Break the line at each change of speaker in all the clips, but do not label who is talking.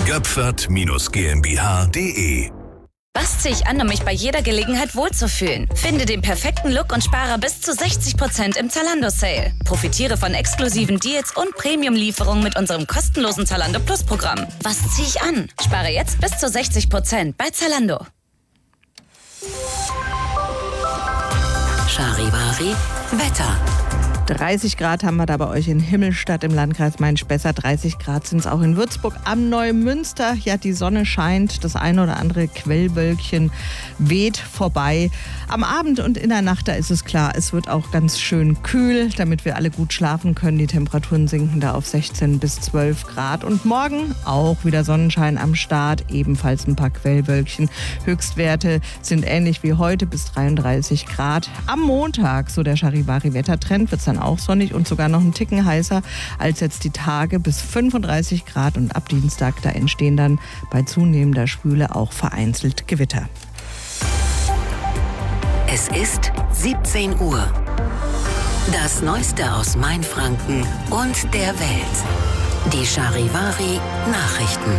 göpfert-gmbh.de.
Was ziehe ich an, um mich bei jeder Gelegenheit wohlzufühlen? Finde den perfekten Look und spare bis zu 60% im Zalando-Sale. Profitiere von exklusiven Deals und Premium-Lieferungen mit unserem kostenlosen Zalando Plus-Programm. Was ziehe ich an? Spare jetzt bis zu 60% bei Zalando.
Charivari Wetter.
30 Grad haben wir da bei euch in Himmelstadt im Landkreis Main-Spessart. 30 Grad sind es auch in Würzburg am Neumünster. Ja, die Sonne scheint, das eine oder andere Quellwölkchen weht vorbei. Am Abend und in der Nacht, da ist es klar, es wird auch ganz schön kühl, damit wir alle gut schlafen können. Die Temperaturen sinken da auf 16 bis 12 Grad. Und morgen auch wieder Sonnenschein am Start, ebenfalls ein paar Quellwölkchen. Höchstwerte sind ähnlich wie heute bis 33 Grad. Am Montag, so der Charivari-Wettertrend, wird es dann auch sonnig und sogar noch einen Ticken heißer als jetzt die Tage bis 35 Grad. Und ab Dienstag, da entstehen dann bei zunehmender Schwüle auch vereinzelt Gewitter.
Es ist 17 Uhr. Das Neueste aus Mainfranken und der Welt. Die Charivari Nachrichten.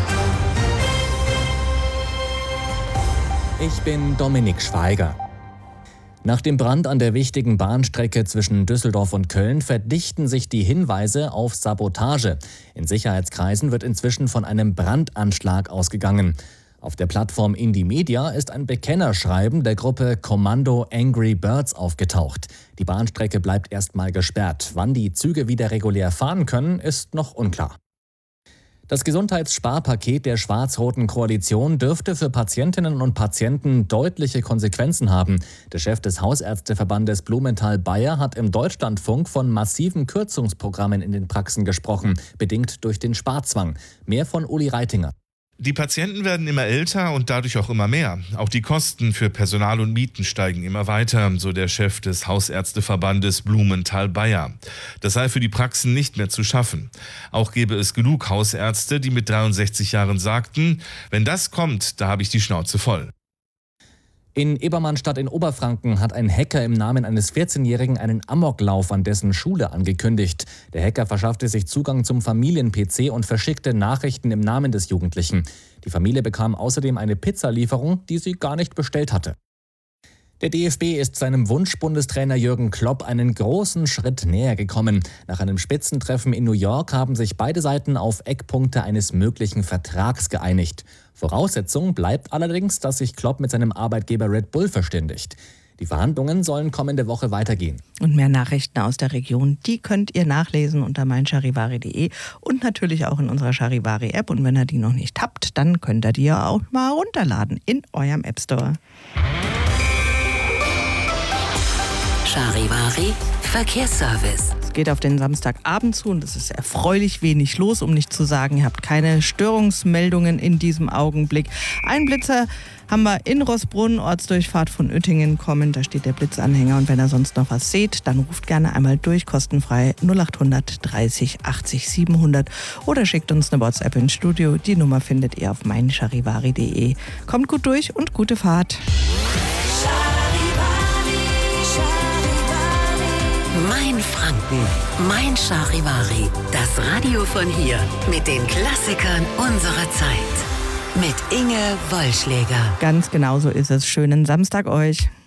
Ich bin Dominik Schweiger. Nach dem Brand an der wichtigen Bahnstrecke zwischen Düsseldorf und Köln verdichten sich die Hinweise auf Sabotage. In Sicherheitskreisen wird inzwischen von einem Brandanschlag ausgegangen. Auf der Plattform Indymedia ist ein Bekennerschreiben der Gruppe Kommando Angry Birds aufgetaucht. Die Bahnstrecke bleibt erstmal gesperrt. Wann die Züge wieder regulär fahren können, ist noch unklar. Das Gesundheitssparpaket der schwarz-roten Koalition dürfte für Patientinnen und Patienten deutliche Konsequenzen haben. Der Chef des Hausärzteverbandes Blumenthal-Bayer hat im Deutschlandfunk von massiven Kürzungsprogrammen in den Praxen gesprochen, bedingt durch den Sparzwang. Mehr von Uli Reitinger.
Die Patienten werden immer älter und dadurch auch immer mehr. Auch die Kosten für Personal und Mieten steigen immer weiter, so der Chef des Hausärzteverbandes Blumenthal-Bayer. Das sei für die Praxen nicht mehr zu schaffen. Auch gäbe es genug Hausärzte, die mit 63 Jahren sagten, wenn das kommt, da habe ich die Schnauze voll.
In Ebermannstadt in Oberfranken hat ein Hacker im Namen eines 14-Jährigen einen Amoklauf an dessen Schule angekündigt. Der Hacker verschaffte sich Zugang zum Familien-PC und verschickte Nachrichten im Namen des Jugendlichen. Die Familie bekam außerdem eine Pizzalieferung, die sie gar nicht bestellt hatte. Der DFB ist seinem Wunschbundestrainer Jürgen Klopp einen großen Schritt näher gekommen. Nach einem Spitzentreffen in New York haben sich beide Seiten auf Eckpunkte eines möglichen Vertrags geeinigt. Voraussetzung bleibt allerdings, dass sich Klopp mit seinem Arbeitgeber Red Bull verständigt. Die Verhandlungen sollen kommende Woche weitergehen.
Und mehr Nachrichten aus der Region, die könnt ihr nachlesen unter meincharivari.de und natürlich auch in unserer Charivari-App. Und wenn ihr die noch nicht habt, dann könnt ihr die ja auch mal runterladen in eurem App Store.
Charivari Verkehrsservice.
Es geht auf den Samstagabend zu und es ist erfreulich wenig los, um nicht zu sagen, ihr habt keine Störungsmeldungen in diesem Augenblick. Ein Blitzer haben wir in Roßbrunn, Ortsdurchfahrt von Uettingen kommen, da steht der Blitzanhänger und wenn ihr sonst noch was seht, dann ruft gerne einmal durch, kostenfrei 0800 30 80 700 oder schickt uns eine WhatsApp ins Studio, die Nummer findet ihr auf meincharivari.de. Kommt gut durch und gute Fahrt.
Mainfranken, Mein Charivari, das Radio von hier mit den Klassikern unserer Zeit. Mit Inge Wollschläger.
Ganz genau so ist es. Schönen Samstag euch.